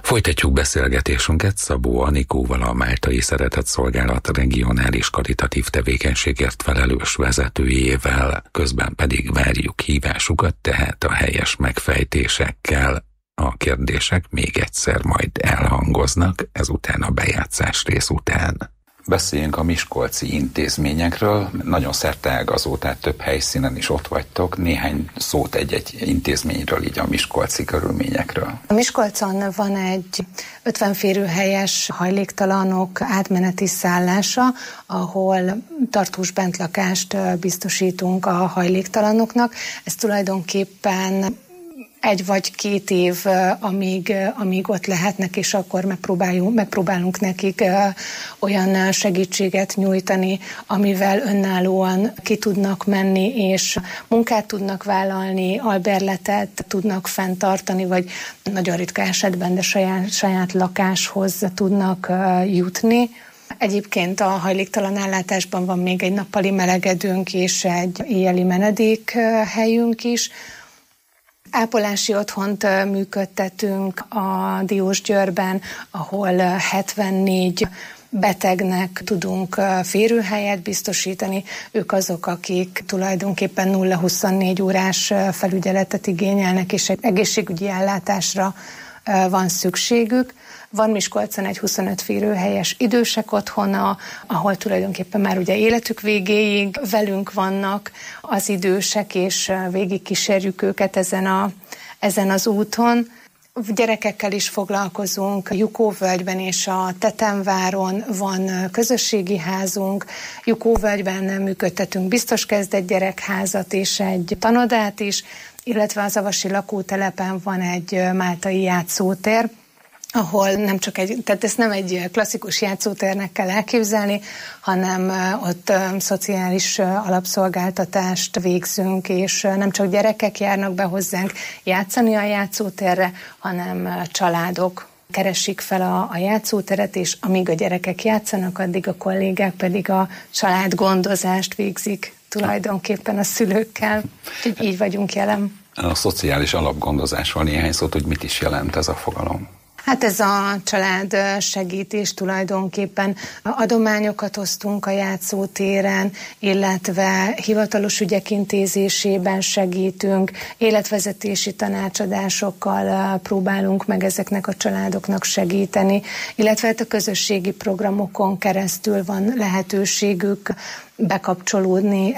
Folytatjuk beszélgetésünket Szabó Anikóval, a Máltai Szeretetszolgálat regionális karitatív tevékenységért felelős vezetőjével, közben pedig várjuk hívásukat, tehát a helyes megfejtésekkel. A kérdések még egyszer majd elhangoznak, ezután a bejátszás rész után. Beszéljünk a miskolci intézményekről. Nagyon szerteágazó, tehát több helyszínen is ott vagytok. Néhány szót egy-egy intézményről, így a miskolci körülményekről. A Miskolcon van egy 50 férőhelyes hajléktalanok átmeneti szállása, ahol tartós bentlakást biztosítunk a hajléktalanoknak. Ez tulajdonképpen 1 vagy 2 év, amíg ott lehetnek, és akkor megpróbálunk nekik olyan segítséget nyújtani, amivel önállóan ki tudnak menni, és munkát tudnak vállalni, albérletet tudnak fenntartani, vagy nagyon ritka esetben, de saját lakáshoz tudnak jutni. Egyébként a hajléktalan ellátásban van még egy nappali melegedőnk és egy éjjeli menedékhelyünk is. Ápolási otthont működtetünk a Diósgyőrben, ahol 74 betegnek tudunk férőhelyet biztosítani. Ők azok, akik tulajdonképpen 0-24 órás felügyeletet igényelnek, és egy egészségügyi ellátásra van szükségük. Van Miskolcon egy 25 férőhelyes idősek otthona, ahol tulajdonképpen már ugye életük végéig velünk vannak az idősek, és végig kísérjük őket ezen az úton. Gyerekekkel is foglalkozunk. Jukóvölgyben és a Tetemváron van közösségi házunk. Jukóvölgyben működtetünk biztos kezdett gyerekházat és egy tanodát is, illetve az avasi lakótelepen van egy máltai játszótér, ahol nem csak tehát ezt nem egy klasszikus játszótérnek kell elképzelni, hanem ott szociális alapszolgáltatást végzünk, és nem csak gyerekek járnak be hozzánk játszani a játszótérre, hanem családok keresik fel a játszóteret, és amíg a gyerekek játszanak, addig a kollégák pedig a családgondozást végzik tulajdonképpen a szülőkkel. Úgyhogy így vagyunk jelen. A szociális alapgondozásról néhány szót, hogy mit is jelent ez a fogalom? Hát ez a család segítés tulajdonképpen. Adományokat osztunk a játszótéren, illetve hivatalos ügyek intézésében segítünk, életvezetési tanácsadásokkal próbálunk meg ezeknek a családoknak segíteni, illetve a közösségi programokon keresztül van lehetőségük bekapcsolódni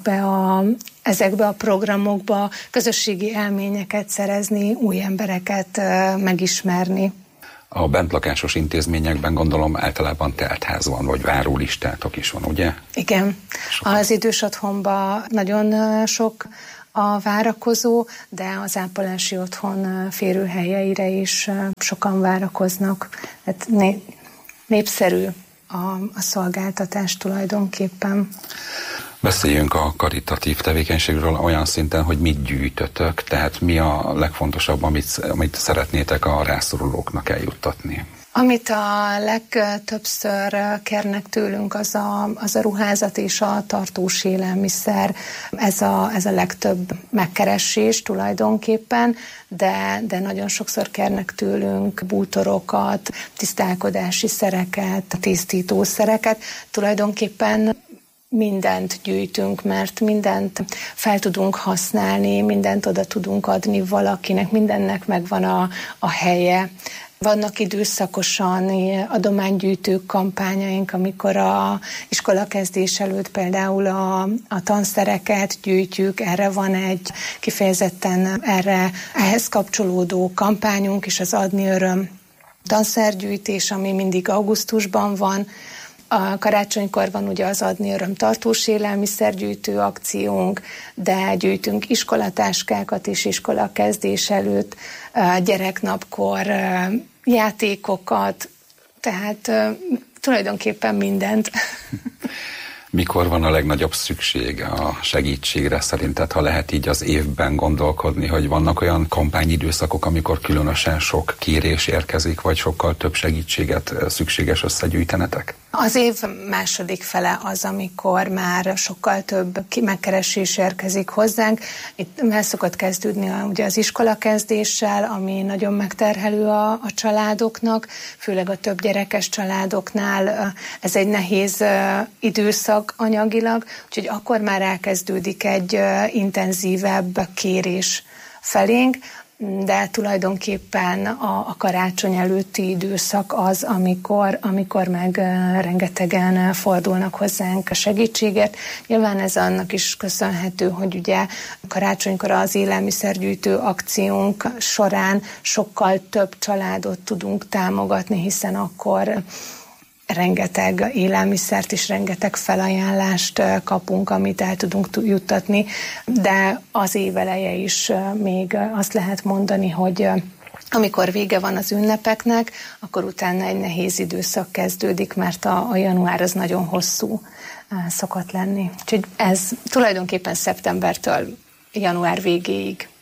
ezekbe a programokba, közösségi élményeket szerezni, új embereket megismerni. A bentlakásos intézményekben gondolom általában teltház van, vagy várólistátok is van, ugye? Igen. Az idős otthonban nagyon sok a várakozó, de az ápolási otthon férőhelyeire is sokan várakoznak. Hát népszerű a szolgáltatás tulajdonképpen. Beszéljünk a karitatív tevékenységről olyan szinten, hogy mit gyűjtötök, tehát mi a legfontosabb, amit szeretnétek a rászorulóknak eljuttatni? Amit a legtöbbször kérnek tőlünk, az a ruházat és a tartós élelmiszer. Ez a legtöbb megkeresés tulajdonképpen, de nagyon sokszor kérnek tőlünk bútorokat, tisztálkodási szereket, tisztítószereket. Tulajdonképpen mindent gyűjtünk, mert mindent fel tudunk használni, mindent oda tudunk adni valakinek, mindennek megvan a helye. Vannak időszakosan adománygyűjtő kampányaink, amikor a iskolakezdés előtt például a tanszereket gyűjtjük, erre van egy kifejezetten ehhez kapcsolódó kampányunk is, az Adni Öröm tanszergyűjtés, ami mindig augusztusban van. A karácsonykor van ugye az Adni Öröm tartós élelmiszergyűjtő akciónk, de gyűjtünk iskolatáskákat is iskolakezdés előtt, gyereknapkor játékokat, tehát tulajdonképpen mindent. Mikor van a legnagyobb szükség a segítségre szerinted, ha lehet így az évben gondolkodni, hogy vannak olyan kampányidőszakok, amikor különösen sok kérés érkezik, vagy sokkal több segítséget szükséges összegyűjtenetek? Az év második fele az, amikor már sokkal több megkeresés érkezik hozzánk. Itt el szokott kezdődni ugye az iskolakezdéssel, ami nagyon megterhelő a családoknak, főleg a több gyerekes családoknál. Ez egy nehéz időszak anyagilag, úgyhogy akkor már elkezdődik egy intenzívebb kérés felénk, de tulajdonképpen a karácsony előtti időszak az, amikor meg rengetegen fordulnak hozzánk a segítségért. Nyilván ez annak is köszönhető, hogy ugye karácsonykor az élelmiszergyűjtő akciónk során sokkal több családot tudunk támogatni, hiszen akkor rengeteg élelmiszert és rengeteg felajánlást kapunk, amit el tudunk juttatni, de az év eleje is még azt lehet mondani, hogy amikor vége van az ünnepeknek, akkor utána egy nehéz időszak kezdődik, mert a január az nagyon hosszú szokott lenni. Úgyhogy ez tulajdonképpen szeptembertől január végéig